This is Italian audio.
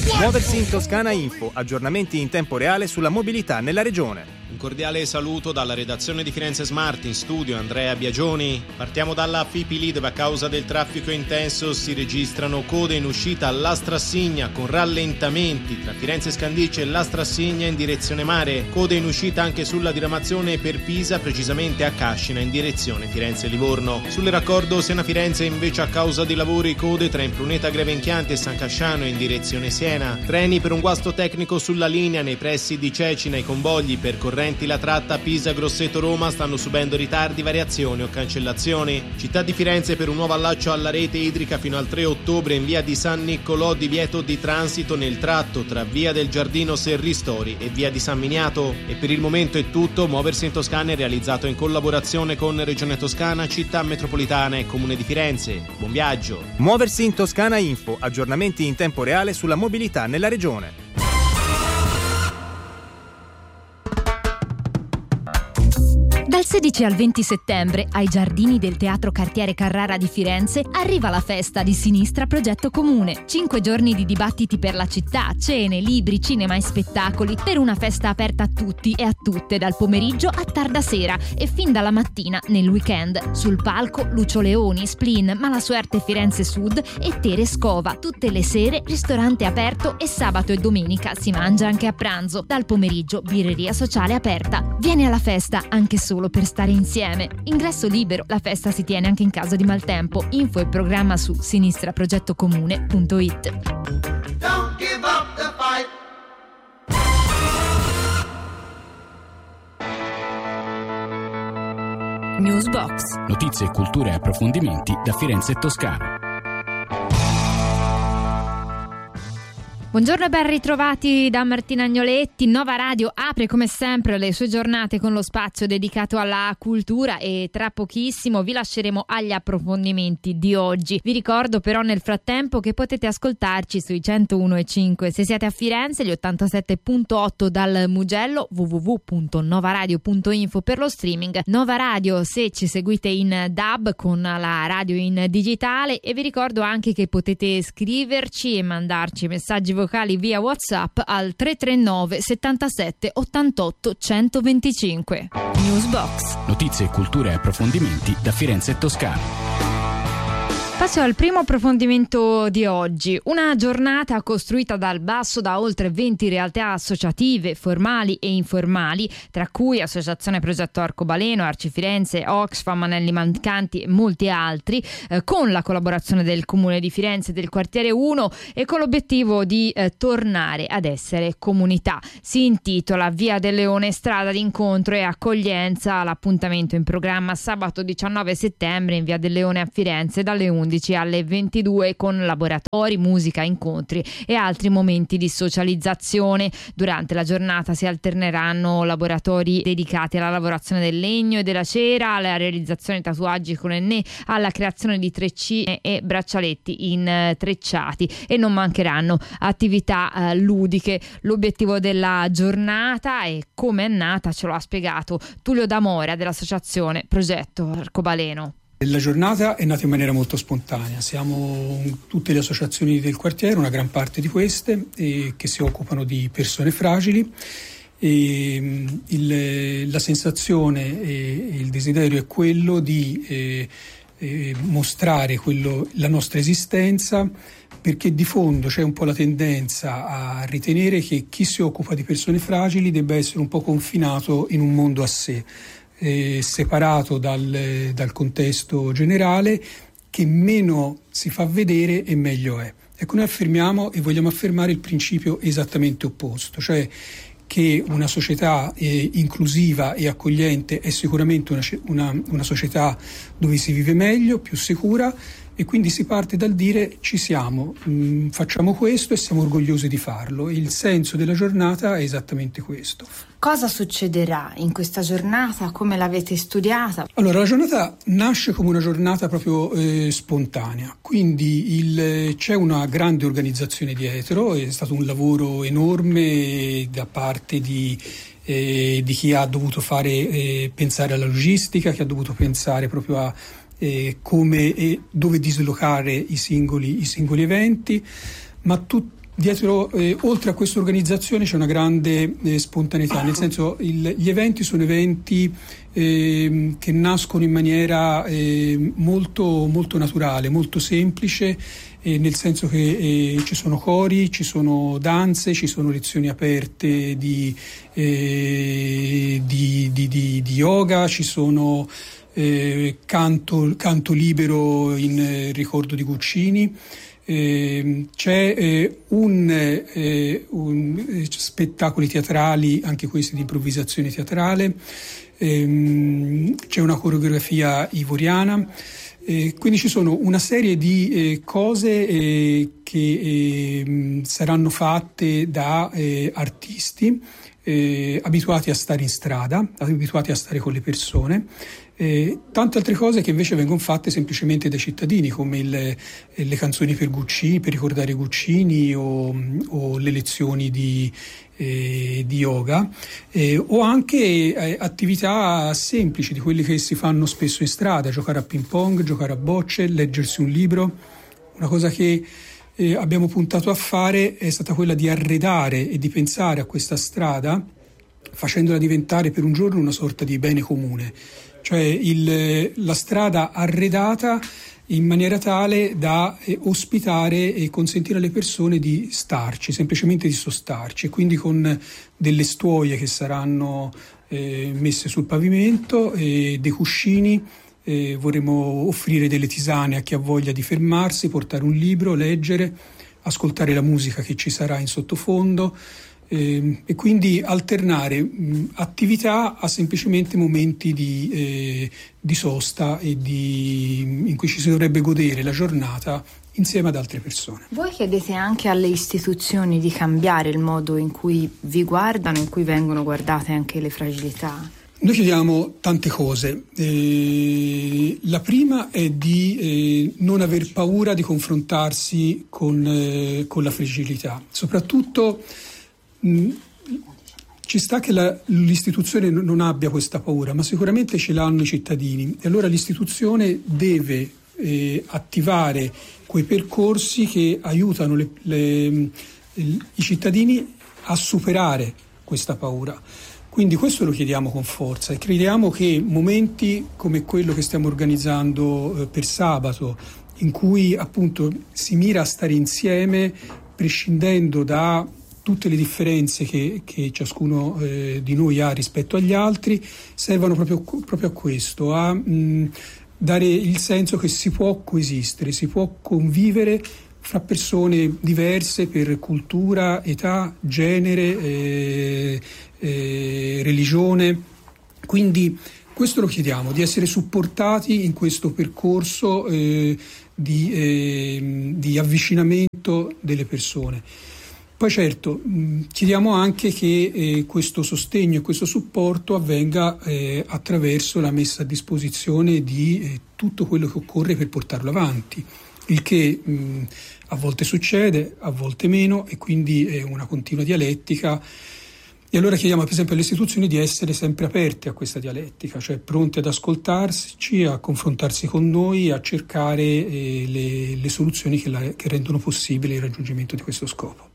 Muoversi in Toscana Info, aggiornamenti in tempo reale sulla mobilità nella regione. Un cordiale saluto dalla redazione di Firenze Smart, in studio Andrea Biagioni. Partiamo dalla Fipili, dove a causa del traffico intenso si registrano code in uscita all'Astrassigna con rallentamenti tra Firenze Scandicci e l'Astrassigna in direzione mare. Code in uscita anche sulla diramazione per Pisa, precisamente a Cascina in direzione Firenze-Livorno. Sulle raccordo Siena-Firenze invece a causa di lavori code tra Impruneta Grevenchiante e San Casciano in direzione Siena. Treni per un guasto tecnico sulla linea nei pressi di Cecina. I convogli percorrenti la tratta Pisa-Grosseto-Roma stanno subendo ritardi, variazioni o cancellazioni. Città di Firenze per un nuovo allaccio alla rete idrica fino al 3 ottobre in via di San Niccolò, divieto di transito nel tratto tra via del Giardino Serristori e via di San Miniato. E per il momento è tutto. Muoversi in Toscana è realizzato in collaborazione con Regione Toscana, Città Metropolitana e Comune di Firenze. Buon viaggio. Muoversi in Toscana Info, aggiornamenti in tempo reale sulla mobilità nella regione. Dal 16 al 20 settembre, ai giardini del Teatro Cartiere Carrara di Firenze, arriva la festa di Sinistra Progetto Comune. 5 giorni di dibattiti per la città, cene, libri, cinema e spettacoli, per una festa aperta a tutti e a tutte, dal pomeriggio a tarda sera e fin dalla mattina nel weekend. Sul palco Lucio Leoni, Splin, Malasuerte Firenze Sud e Tere Scova. Tutte le sere ristorante aperto e sabato e domenica si mangia anche a pranzo. Dal pomeriggio birreria sociale aperta. Vieni alla festa anche solo per stare insieme. Ingresso libero, la festa si tiene anche in caso di maltempo. Info e programma su sinistraprogettocomune.it. Don't give up the fight. Newsbox. Notizie, cultura e approfondimenti da Firenze e Toscana. Buongiorno e ben ritrovati da Martina Agnoletti. Nova Radio apre come sempre le sue giornate con lo spazio dedicato alla cultura e tra pochissimo vi lasceremo agli approfondimenti di oggi. Vi ricordo però nel frattempo che potete ascoltarci sui 101.5 se siete a Firenze, gli 87.8 dal Mugello, www.novaradio.info per lo streaming, Nova Radio se ci seguite in DAB con la radio in digitale, e vi ricordo anche che potete scriverci e mandarci messaggi vocali via WhatsApp al 339 77 88 125. Newsbox. Notizie, cultura e approfondimenti da Firenze e Toscana. Passo al primo approfondimento di oggi. Una giornata costruita dal basso da oltre 20 realtà associative, formali e informali, tra cui Associazione Progetto Arcobaleno, Arci Firenze, Oxfam, Anelli Mancanti e molti altri, con la collaborazione del Comune di Firenze e del Quartiere 1 e con l'obiettivo di tornare ad essere comunità. Si intitola Via del Leone, strada d'incontro e accoglienza. L'appuntamento in programma sabato 19 settembre in Via del Leone a Firenze dalle 11 alle 22 con laboratori, musica, incontri e altri momenti di socializzazione. Durante la giornata si alterneranno laboratori dedicati alla lavorazione del legno e della cera, alla realizzazione di tatuaggi con ennè, alla creazione di treccine e braccialetti intrecciati, e non mancheranno attività ludiche. L'obiettivo della giornata e come è nata ce lo ha spiegato Tullio D'Amora dell'Associazione Progetto Arcobaleno. La giornata è nata in maniera molto spontanea. Siamo tutte le associazioni del quartiere, una gran parte di queste, che si occupano di persone fragili. La sensazione e il desiderio è quello di mostrare la nostra esistenza, perché di fondo c'è un po' la tendenza a ritenere che chi si occupa di persone fragili debba essere un po' confinato in un mondo a sé, separato dal contesto generale, che meno si fa vedere e meglio è. Ecco, noi affermiamo e vogliamo affermare il principio esattamente opposto, cioè che una società inclusiva e accogliente è sicuramente una società dove si vive meglio, più sicura, e quindi si parte dal dire ci siamo, facciamo questo e siamo orgogliosi di farlo. Il senso della giornata è esattamente questo. Cosa succederà in questa giornata? Come l'avete studiata? Allora, la giornata nasce come una giornata proprio spontanea, quindi c'è una grande organizzazione dietro, è stato un lavoro enorme da parte di chi ha dovuto pensare alla logistica, che ha dovuto pensare proprio a come e dove dislocare i singoli eventi, ma Dietro, oltre a questa organizzazione c'è una grande spontaneità, nel senso gli eventi sono eventi che nascono in maniera molto, molto naturale, molto semplice, nel senso che ci sono cori, ci sono danze, ci sono lezioni aperte di yoga, ci sono canto libero in ricordo di Guccini. C'è spettacoli teatrali, anche questi di improvvisazione teatrale, c'è una coreografia ivoriana, quindi ci sono una serie di cose che saranno fatte da artisti abituati a stare in strada, abituati a stare con le persone. Tante altre cose che invece vengono fatte semplicemente dai cittadini, come le canzoni per Guccini, per ricordare Guccini, o le lezioni di yoga, o anche attività semplici di quelli che si fanno spesso in strada: giocare a ping pong, giocare a bocce, leggersi un libro. Una cosa che abbiamo puntato a fare è stata quella di arredare e di pensare a questa strada facendola diventare per un giorno una sorta di bene comune, cioè la strada arredata in maniera tale da ospitare e consentire alle persone di starci, semplicemente di sostarci, e quindi con delle stuoie che saranno messe sul pavimento, dei cuscini, vorremmo offrire delle tisane a chi ha voglia di fermarsi, portare un libro, leggere, ascoltare la musica che ci sarà in sottofondo, e quindi alternare attività a semplicemente momenti di sosta e in cui ci si dovrebbe godere la giornata insieme ad altre persone. Voi chiedete anche alle istituzioni di cambiare il modo in cui vi guardano, in cui vengono guardate anche le fragilità? Noi chiediamo tante cose. La prima è di non aver paura di confrontarsi con la fragilità, soprattutto ci sta che l'istituzione non abbia questa paura, ma sicuramente ce l'hanno i cittadini, e allora l'istituzione deve attivare quei percorsi che aiutano i cittadini a superare questa paura. Quindi questo lo chiediamo con forza, e crediamo che momenti come quello che stiamo organizzando per sabato, in cui appunto si mira a stare insieme prescindendo da tutte le differenze che ciascuno di noi ha rispetto agli altri, servono proprio a questo, a dare il senso che si può coesistere, si può convivere fra persone diverse per cultura, età, genere, religione. Quindi questo lo chiediamo, di essere supportati in questo percorso di avvicinamento delle persone. Poi certo chiediamo anche che questo sostegno e questo supporto avvenga attraverso la messa a disposizione di tutto quello che occorre per portarlo avanti, il che a volte succede, a volte meno, e quindi è una continua dialettica. E allora chiediamo per esempio alle istituzioni di essere sempre aperte a questa dialettica, cioè pronte ad ascoltarci, a confrontarsi con noi, a cercare le soluzioni che rendono possibile il raggiungimento di questo scopo.